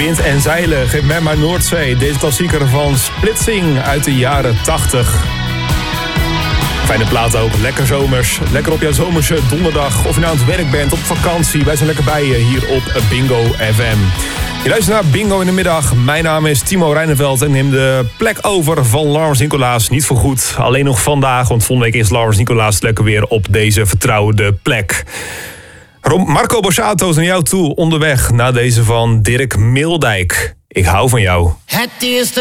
Wind en zeilen, geef mij maar Noordzee. Deze klassieker van Splitsing uit de jaren 80. Fijne plaat ook, lekker zomers. Lekker op jouw zomerse donderdag. Of je nou aan het werk bent, op vakantie. Wij zijn lekker bij je hier op Bingo FM. Je luistert naar Bingo in de middag. Mijn naam is Timo Reineveld en neem de plek over van Lawrence Nicolaas. Niet voor goed, alleen nog vandaag. Want volgende week is Lawrence Nicolaas lekker weer op deze vertrouwde plek. Marco Borsato is naar jou toe onderweg. Na deze van Dirk Mildijk. Ik hou van jou. Het eerste